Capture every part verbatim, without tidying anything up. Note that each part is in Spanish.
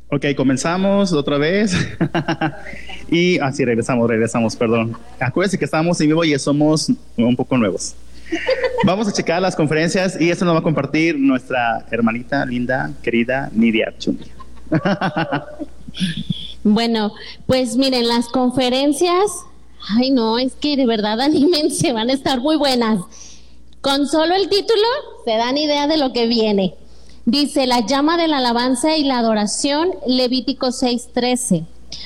Ok, comenzamos otra vez. Y así regresamos, regresamos, perdón. Acuérdense que estamos en vivo y somos un poco nuevos. Vamos a checar las conferencias y esto nos va a compartir nuestra hermanita linda, querida Nidia Chundia. Bueno, pues miren, las conferencias, ay no, es que de verdad anímense, van a estar muy buenas. Con solo el título se dan idea de lo que viene. Dice, la llama de la alabanza y la adoración, Levítico seis trece.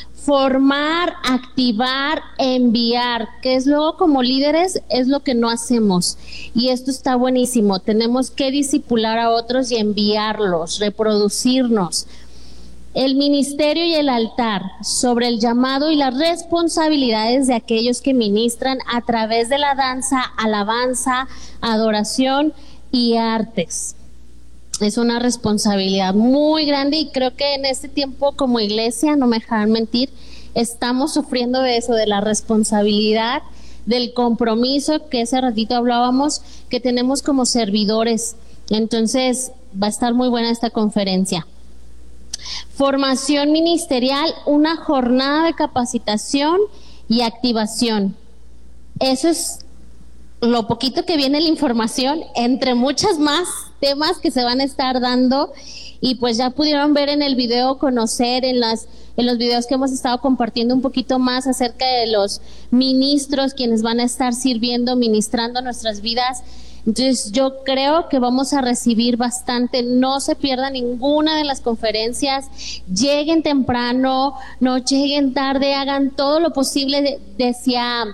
Formar, activar, enviar, que es luego como líderes, es lo que no hacemos. Y esto está buenísimo, tenemos que discipular a otros y enviarlos, reproducirnos. El ministerio y el altar, sobre el llamado y las responsabilidades de aquellos que ministran a través de la danza, alabanza, adoración y artes. Es una responsabilidad muy grande y creo que en este tiempo como iglesia, no me dejarán mentir, estamos sufriendo de eso, de la responsabilidad, del compromiso que ese ratito hablábamos, que tenemos como servidores. Entonces va a estar muy buena esta conferencia. Formación ministerial, una jornada de capacitación y activación. Eso es lo poquito que viene la información, entre muchas más temas que se van a estar dando, y pues ya pudieron ver en el video, conocer en las en los videos que hemos estado compartiendo un poquito más acerca de los ministros, quienes van a estar sirviendo, ministrando nuestras vidas. Entonces yo creo que vamos a recibir bastante, no se pierdan ninguna de las conferencias, lleguen temprano, no lleguen tarde, hagan todo lo posible, de, decía,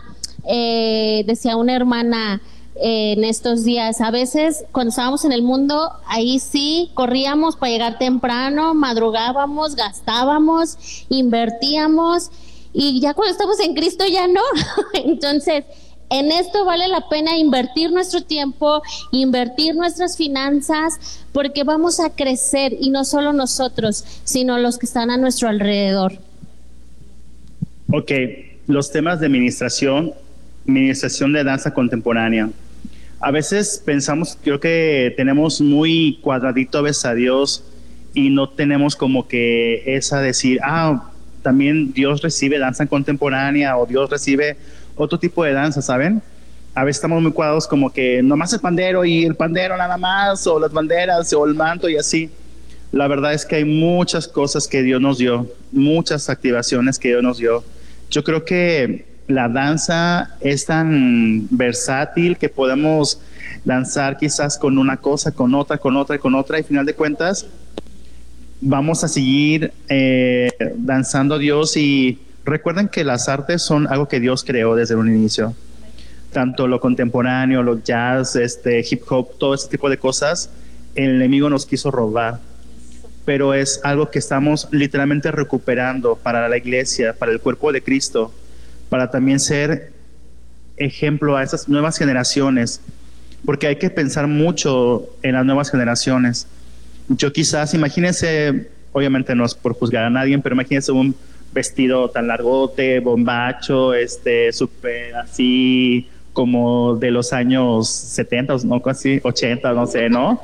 eh, decía una hermana eh, en estos días, a veces cuando estábamos en el mundo, ahí sí, corríamos para llegar temprano, madrugábamos, gastábamos, invertíamos, y ya cuando estamos en Cristo ya no, entonces en esto vale la pena invertir nuestro tiempo, invertir nuestras finanzas, porque vamos a crecer, y no solo nosotros, sino los que están a nuestro alrededor. Ok, los temas de administración, administración de danza contemporánea. A veces pensamos, creo que tenemos muy cuadradito a veces a Dios y no tenemos como que esa decir, ah, también Dios recibe danza contemporánea o Dios recibe otro tipo de danza, ¿saben? A veces estamos muy cuadrados como que nomás el pandero y el pandero nada más, o las banderas o el manto y así. La verdad es que hay muchas cosas que Dios nos dio, muchas activaciones que Dios nos dio. Yo creo que la danza es tan versátil que podemos danzar quizás con una cosa, con otra, con otra y con otra, y al final de cuentas vamos a seguir eh, danzando a Dios. Y recuerden que las artes son algo que Dios creó desde un inicio. Tanto lo contemporáneo, lo jazz, este, hip hop, todo ese tipo de cosas, el enemigo nos quiso robar. Pero es algo que estamos literalmente recuperando para la iglesia, para el cuerpo de Cristo, para también ser ejemplo a esas nuevas generaciones. Porque hay que pensar mucho en las nuevas generaciones. Yo quizás, imagínense, obviamente no es por juzgar a nadie, pero imagínense un vestido tan largote, bombacho, este, súper así como de los años setenta, no, casi ochenta, no sé, ¿no?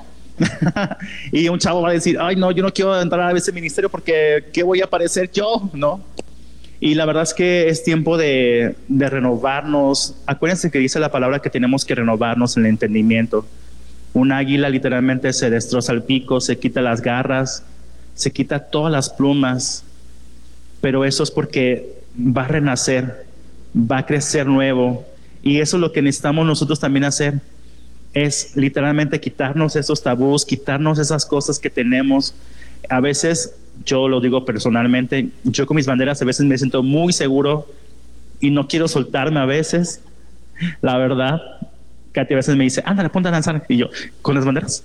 Y un chavo va a decir, ay no, yo no quiero entrar a ese ministerio porque ¿qué voy a parecer yo? ¿No? Y la verdad es que es tiempo de, de renovarnos. Acuérdense que dice la palabra que tenemos que renovarnos en el entendimiento. Un águila literalmente se destroza el pico, se quita las garras, se quita todas las plumas, pero eso es porque va a renacer, va a crecer nuevo, y eso es lo que necesitamos nosotros también hacer, es literalmente quitarnos esos tabús, quitarnos esas cosas que tenemos. A veces, yo lo digo personalmente, yo con mis banderas a veces me siento muy seguro y no quiero soltarme a veces, la verdad. Katy a veces me dice, ándale, ponte a danzar, y yo, ¿con las banderas?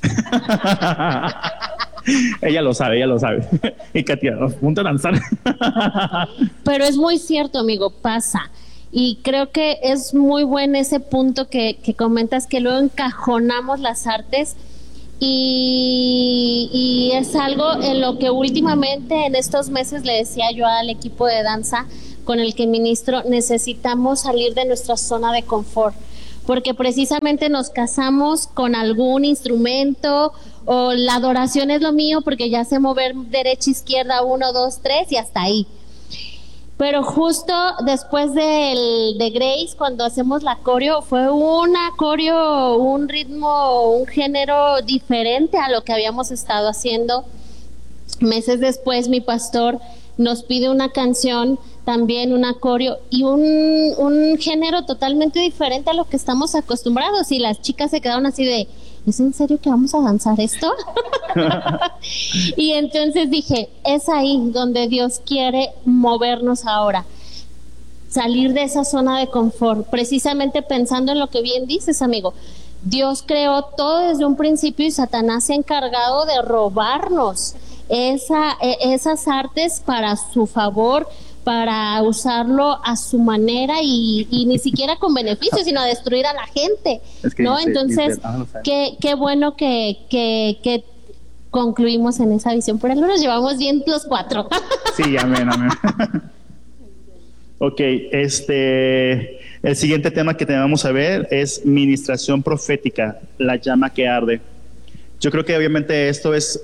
Ella lo sabe, ella lo sabe. Y Katia, ponte a danzar. Pero es muy cierto, amigo, pasa. Y creo que es muy bueno ese punto que, que comentas, que luego encajonamos las artes, y, y es algo en lo que últimamente en estos meses le decía yo al equipo de danza con el que ministro, necesitamos salir de nuestra zona de confort, porque precisamente nos casamos con algún instrumento o la adoración es lo mío porque ya sé mover derecha, izquierda, uno, dos, tres y hasta ahí. Pero justo después del, de Grace, cuando hacemos la coreo, fue una coreo, un ritmo, un género diferente a lo que habíamos estado haciendo. Meses después mi pastor nos pide una canción, también una coreo y un, un género totalmente diferente a lo que estamos acostumbrados, y las chicas se quedaron así de, ¿es en serio que vamos a danzar esto? Y entonces dije, es ahí donde Dios quiere movernos ahora, salir de esa zona de confort, precisamente pensando en lo que bien dices, amigo. Dios creó todo desde un principio y Satanás se ha encargado de robarnos esa, esas artes para su favor, para usarlo a su manera y, y ni siquiera con beneficio, sino a destruir a la gente, es que ¿no? Dice, Entonces, dice, ah, no sé. qué, qué bueno que, que, que concluimos en esa visión. Por algo nos llevamos bien los cuatro. Sí, amén, amén. Ok, este, el siguiente tema que tenemos a ver es ministración profética, la llama que arde. Yo creo que obviamente esto es